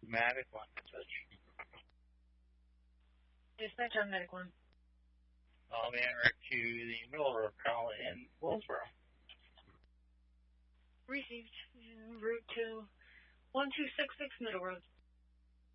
Medic 1 message. Dispatch on Medic 1. I'll be en route to the Middle Road call in Willsboro. Received. Route to 1266 Middle Road.